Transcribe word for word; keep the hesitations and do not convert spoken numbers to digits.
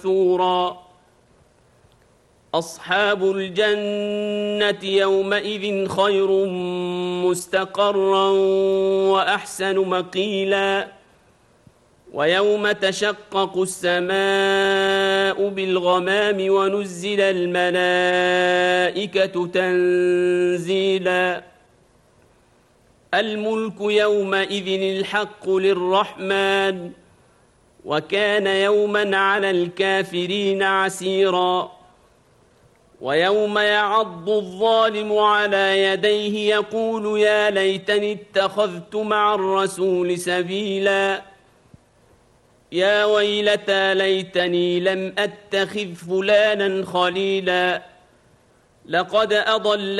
ثورا أصحاب الجنة يومئذ خير مستقرا وأحسن مقيلا ويوم تشقق السماء بالغمام ونزل الملائكة تنزيلا الملك يومئذ الحق للرحمن وكان يوما على الكافرين عسيرا ويوم يعض الظالم على يديه يقول يا ليتني اتخذت مع الرسول سبيلا يا ويلتى ليتني لم أتخذ فلانا خليلا لقد أضل